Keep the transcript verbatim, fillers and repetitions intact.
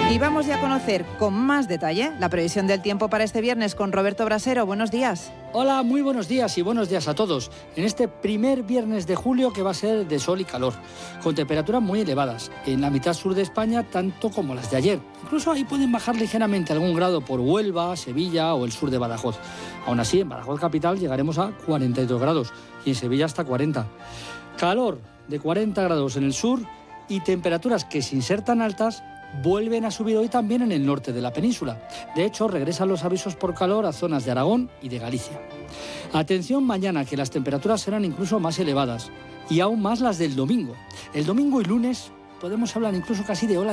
Y vamos ya a conocer con más detalle la previsión del tiempo para este viernes con Roberto Brasero. Buenos días. Hola, muy buenos días y buenos días a todos. En este primer viernes de julio que va a ser de sol y calor, con temperaturas muy elevadas, en la mitad sur de España tanto como las de ayer. Incluso ahí pueden bajar ligeramente algún grado por Huelva, Sevilla o el sur de Badajoz. Aún así, en Badajoz capital llegaremos a cuarenta y dos grados y en Sevilla hasta cuarenta. Calor de cuarenta grados en el sur y temperaturas que, sin ser tan altas, vuelven a subir hoy también en el norte de la península. De hecho, regresan los avisos por calor a zonas de Aragón y de Galicia. Atención mañana, que las temperaturas serán incluso más elevadas y aún más las del domingo. El domingo y lunes podemos hablar incluso casi de ola